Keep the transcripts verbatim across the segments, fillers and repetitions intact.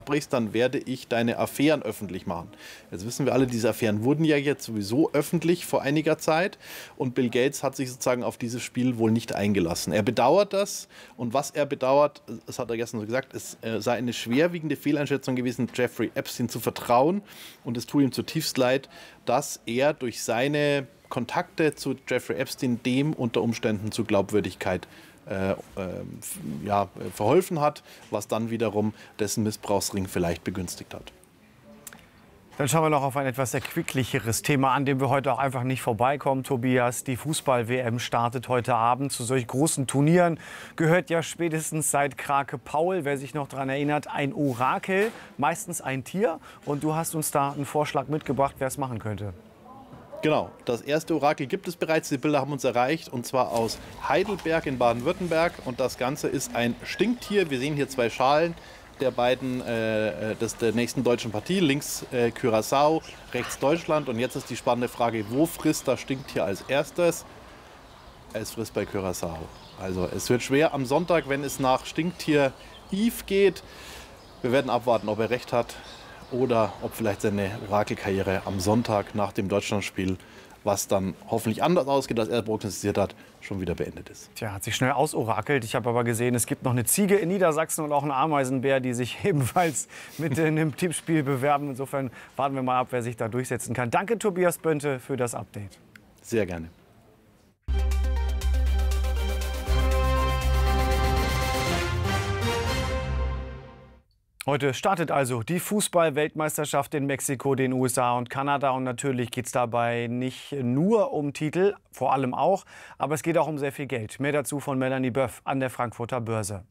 brichst, dann werde ich deine Affären öffentlich machen. Jetzt wissen wir alle, diese Affären wurden ja jetzt sowieso öffentlich vor einiger Zeit und Bill Gates hat sich sozusagen auf dieses Spiel wohl nicht eingelassen. Er bedauert das und was er bedauert, das hat er gestern so gesagt, es sei eine schwerwiegende Fehleinschätzung gewesen, Jeffrey Epstein zu vertrauen und es tut ihm zutiefst leid, dass er durch seine Kontakte zu Jeffrey Epstein dem unter Umständen zu Glaubwürdigkeit Äh, äh, ja, verholfen hat, was dann wiederum dessen Missbrauchsring vielleicht begünstigt hat. Dann schauen wir noch auf ein etwas erquicklicheres Thema, an dem wir heute auch einfach nicht vorbeikommen, Tobias. Die Fußball-W M startet heute Abend. Zu solch großen Turnieren gehört ja spätestens seit Krake Paul, wer sich noch daran erinnert, ein Orakel, meistens ein Tier. Und du hast uns da einen Vorschlag mitgebracht, wer es machen könnte. Genau, das erste Orakel gibt es bereits, die Bilder haben uns erreicht, und zwar aus Heidelberg in Baden-Württemberg. Und das Ganze ist ein Stinktier. Wir sehen hier zwei Schalen der beiden, äh, des, der nächsten deutschen Partie. Links äh, Curaçao, rechts Deutschland. Und jetzt ist die spannende Frage, wo frisst das Stinktier als erstes? Es frisst bei Curaçao. Also es wird schwer am Sonntag, wenn es nach Stinktier Yves geht. Wir werden abwarten, ob er recht hat. Oder ob vielleicht seine Orakelkarriere am Sonntag nach dem Deutschlandspiel, was dann hoffentlich anders ausgeht, als er prognostiziert hat, schon wieder beendet ist. Tja, hat sich schnell ausorakelt. Ich habe aber gesehen, es gibt noch eine Ziege in Niedersachsen und auch einen Ameisenbär, die sich ebenfalls mit in einem Tippspiel bewerben. Insofern warten wir mal ab, wer sich da durchsetzen kann. Danke, Tobias Bönte, für das Update. Sehr gerne. Heute startet also die Fußball-Weltmeisterschaft in Mexiko, den U S A und Kanada. Und natürlich geht es dabei nicht nur um Titel, vor allem auch, aber es geht auch um sehr viel Geld. Mehr dazu von Melanie Böff an der Frankfurter Börse.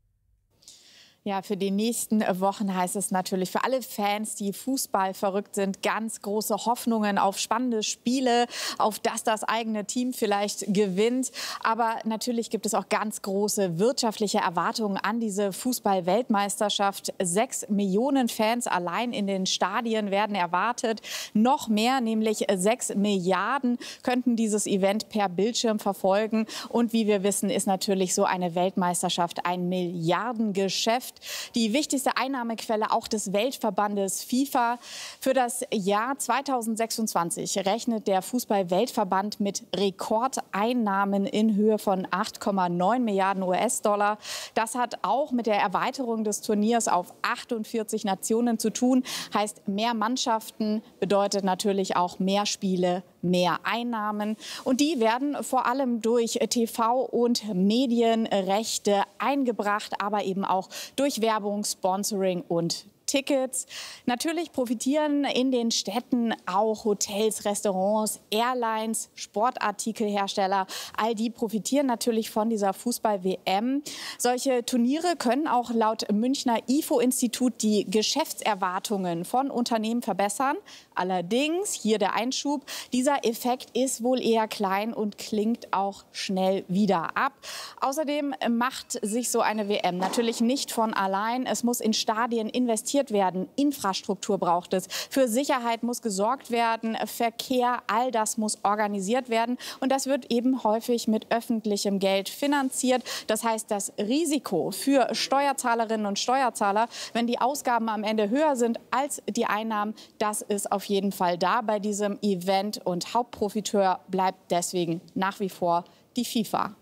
Ja, für die nächsten Wochen heißt es natürlich für alle Fans, die Fußball verrückt sind, ganz große Hoffnungen auf spannende Spiele, auf dass das eigene Team vielleicht gewinnt. Aber natürlich gibt es auch ganz große wirtschaftliche Erwartungen an diese Fußball-Weltmeisterschaft. Sechs Millionen Fans allein in den Stadien werden erwartet. Noch mehr, nämlich sechs Milliarden, könnten dieses Event per Bildschirm verfolgen. Und wie wir wissen, ist natürlich so eine Weltmeisterschaft ein Milliardengeschäft. Die wichtigste Einnahmequelle auch des Weltverbandes FIFA. Für das Jahr zweitausendsechsundzwanzig rechnet der Fußball-Weltverband mit Rekordeinnahmen in Höhe von acht Komma neun Milliarden U S-Dollar. Das hat auch mit der Erweiterung des Turniers auf achtundvierzig Nationen zu tun. Heißt, mehr Mannschaften bedeutet natürlich auch mehr Spiele, mehr Einnahmen. Und die werden vor allem durch T V- und Medienrechte eingebracht, aber eben auch durch Werbung, Sponsoring und Tickets. Natürlich profitieren in den Städten auch Hotels, Restaurants, Airlines, Sportartikelhersteller. All die profitieren natürlich von dieser Fußball-W M. Solche Turniere können auch laut Münchner I F O-Institut die Geschäftserwartungen von Unternehmen verbessern. Allerdings, hier der Einschub, dieser Effekt ist wohl eher klein und klingt auch schnell wieder ab. Außerdem macht sich so eine W M natürlich nicht von allein. Es muss in Stadien investiert werden. Infrastruktur braucht es. Für Sicherheit muss gesorgt werden. Verkehr, all das muss organisiert werden. Und das wird eben häufig mit öffentlichem Geld finanziert. Das heißt, das Risiko für Steuerzahlerinnen und Steuerzahler, wenn die Ausgaben am Ende höher sind als die Einnahmen, das ist auf jeden Fall da bei diesem Event. Und Hauptprofiteur bleibt deswegen nach wie vor die FIFA.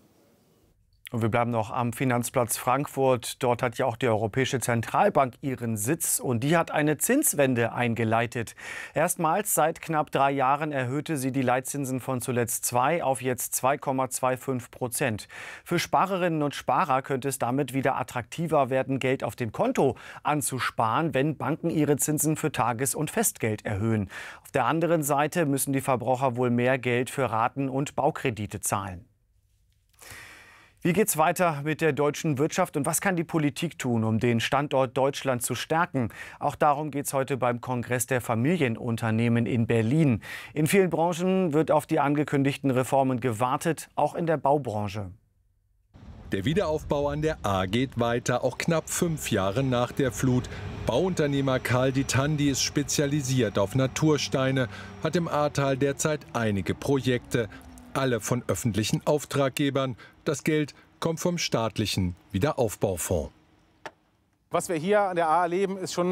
Und wir bleiben noch am Finanzplatz Frankfurt. Dort hat ja auch die Europäische Zentralbank ihren Sitz und die hat eine Zinswende eingeleitet. Erstmals seit knapp drei Jahren erhöhte sie die Leitzinsen von zuletzt zwei auf jetzt zwei Komma fünfundzwanzig Prozent. Für Sparerinnen und Sparer könnte es damit wieder attraktiver werden, Geld auf dem Konto anzusparen, wenn Banken ihre Zinsen für Tages- und Festgeld erhöhen. Auf der anderen Seite müssen die Verbraucher wohl mehr Geld für Raten und Baukredite zahlen. Wie geht's weiter mit der deutschen Wirtschaft und was kann die Politik tun, um den Standort Deutschland zu stärken? Auch darum geht's heute beim Kongress der Familienunternehmen in Berlin. In vielen Branchen wird auf die angekündigten Reformen gewartet, auch in der Baubranche. Der Wiederaufbau an der A geht weiter, auch knapp fünf Jahre nach der Flut. Bauunternehmer Karl Ditandi ist spezialisiert auf Natursteine, hat im Ahrtal derzeit einige Projekte. Alle von öffentlichen Auftraggebern. Das Geld kommt vom staatlichen Wiederaufbaufonds. Was wir hier an der A erleben, ist schon